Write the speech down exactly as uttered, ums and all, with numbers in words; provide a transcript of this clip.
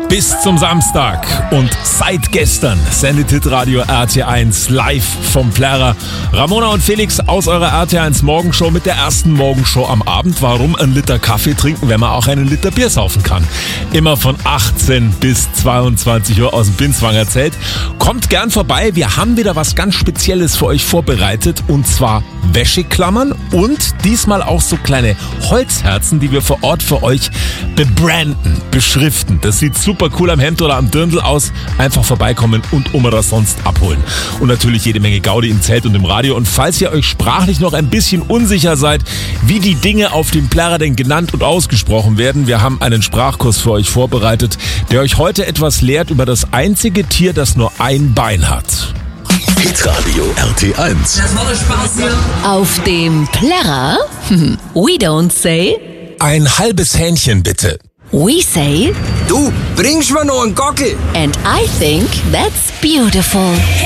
bis zum Samstag und seit gestern sendet Hitradio R T eins live vom Plärrer. Ramona und Felix aus eurer R T eins Morgenshow mit der ersten Morgenshow am Abend. Warum ein Liter Kaffee trinken, wenn man auch einen Liter Bier saufen kann? Immer von achtzehn bis zweiundzwanzig Uhr aus dem Binswanger Zelt. Kommt gern vorbei, wir haben wieder was ganz Spezielles für euch vorbereitet und zwar Wäscheklammern und diesmal auch so kleine Holzherzen, die wir vor Ort für euch bebranden, beschriften. Das sieht super cool am Hemd oder am Dirndl aus. Einfach vorbeikommen und um oder sonst abholen. Und natürlich jede Menge Gaudi im Zelt und im Radio. Und falls ihr euch sprachlich noch ein bisschen unsicher seid, wie die Dinge auf dem Plärrer denn genannt und ausgesprochen werden, wir haben einen Sprachkurs für euch vorbereitet, der euch heute etwas lehrt über das einzige Tier, das nur ein Bein hat. Hitradio R T eins. Das war der Spaß hier. Auf dem Plärrer, we don't say, Ein halbes Hähnchen bitte. we say, Du, bringst mir noch einen Gockel. and I think that's beautiful.